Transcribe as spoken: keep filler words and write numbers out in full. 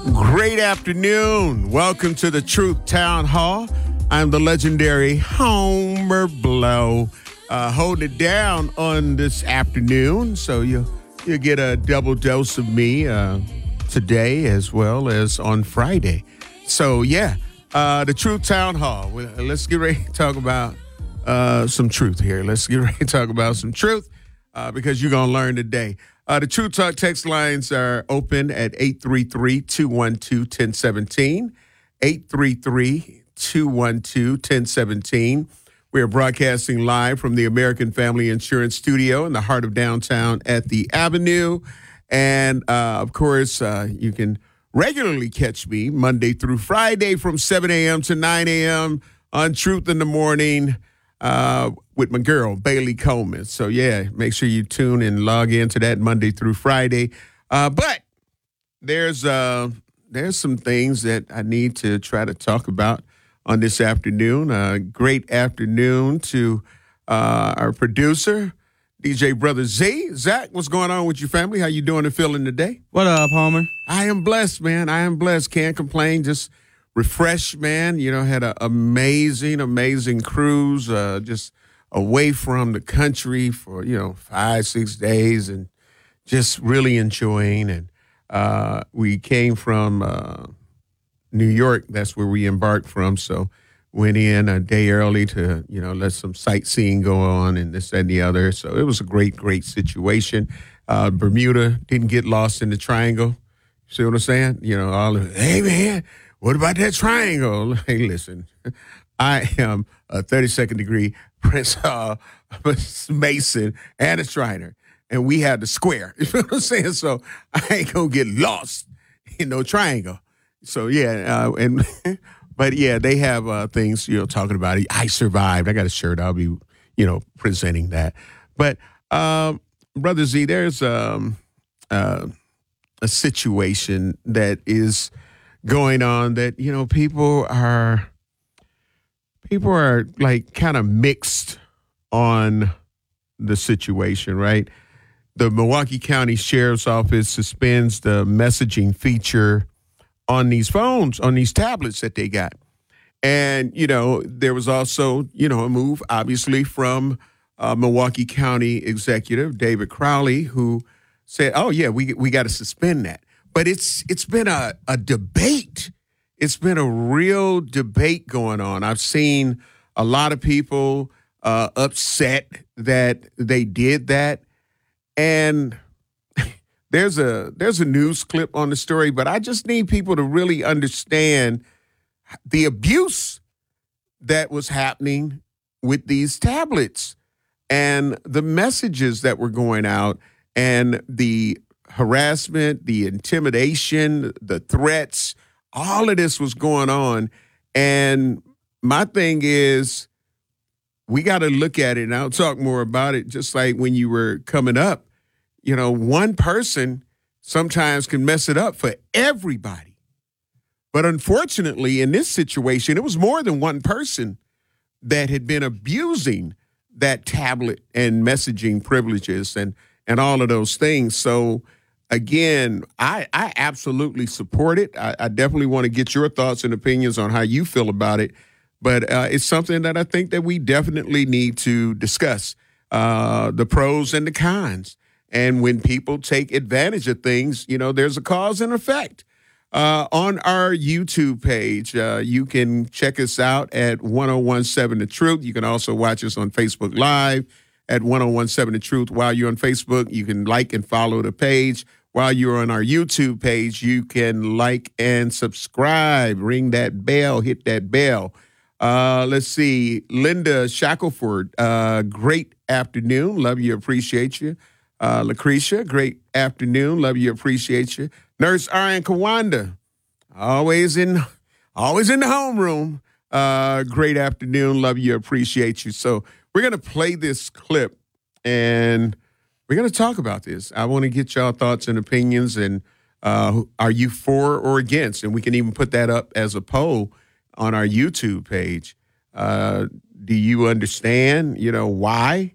Great afternoon. Welcome to the Truth Town Hall. I'm the legendary Homer Blow, uh, holding it down on this afternoon. So you you get a double dose of me uh, today as well as on Friday. So yeah, uh, the Truth Town Hall. Let's get ready to talk about uh, some truth here. Let's get ready to talk about some truth uh, because you're gonna learn today. Uh, the True Talk text lines are open at eight three three, two one two, one zero one seven, eight three three, two one two, one zero one seven. We are broadcasting live from the American Family Insurance Studio in the heart of downtown at the Avenue. And, uh, of course, uh, you can regularly catch me Monday through Friday from seven a.m. to nine a.m. on Truth in the Morning uh, with my girl, Bailey Coleman. So, yeah, make sure you tune and log into that Monday through Friday. Uh, but there's uh, there's some things that I need to try to talk about on this afternoon. Uh, great afternoon to uh, our producer, D J Brother Z. Zach, what's going on with your family? How you doing and feeling today? What up, Homer? I am blessed, man. I am blessed. Can't complain. Just refreshed, man. You know, had an amazing, amazing cruise, uh, just away from the country for, you know, five, six days and just really enjoying. And uh, we came from uh, New York. That's where we embarked from. So went in a day early to, you know, let some sightseeing go on and this, that, and the other. So it was a great, great situation. Uh, Bermuda, didn't get lost in the triangle. See what I'm saying? You know, all of, hey, man, what about that triangle? Hey, listen, I am a thirty-second degree Prince uh, Mason and a Shriner, and we had the square. You know what I'm saying? So I ain't going to get lost in no triangle. So, yeah, uh, and but, yeah, they have uh, things, you know, talking about it. I survived. I got a shirt. I'll be, you know, presenting that. But, um, Brother Z, there's um, uh, a situation that is going on that, you know, people are, people are, like, kind of mixed on the situation, right? The Milwaukee County Sheriff's Office suspends the messaging feature on these phones, on these tablets that they got. And, you know, there was also, you know, a move, obviously, from uh, Milwaukee County Executive David Crowley, who said, oh, yeah, we we got to suspend that. But it's it's been a, a debate. It's been a real debate going on. I've seen a lot of people uh, upset that they did that. And There's a there's a news clip on the story, but I just need people to really understand the abuse that was happening with these tablets and the messages that were going out and the harassment, the intimidation, the threats, all of this was going on. And my thing is, we got to look at it, and I'll talk more about it, just like when you were coming up. You know, one person sometimes can mess it up for everybody. But unfortunately, in this situation, it was more than one person that had been abusing that tablet and messaging privileges and, and all of those things. So, again, I, I absolutely support it. I, I definitely want to get your thoughts and opinions on how you feel about it. But uh, it's something that I think that we definitely need to discuss, uh, the pros and the cons. And when people take advantage of things, you know, there's a cause and effect. Uh, on our YouTube page, uh, you can check us out at ten seventeen The Truth. You can also watch us on Facebook Live at ten seventeen The Truth. While you're on Facebook, you can like and follow the page. While you're on our YouTube page, you can like and subscribe. Ring that bell, hit that bell. Uh, let's see. Linda Shackelford, uh, great afternoon. Love you, appreciate you. Uh, Lucretia, great afternoon. Love you, appreciate you. Nurse Arian Kawanda, always in, always in the homeroom. Uh, great afternoon. Love you, appreciate you. So we're gonna play this clip, and we're gonna talk about this. I want to get y'all thoughts and opinions, and uh, are you for or against? And we can even put that up as a poll on our YouTube page. Uh, do you understand? You know why?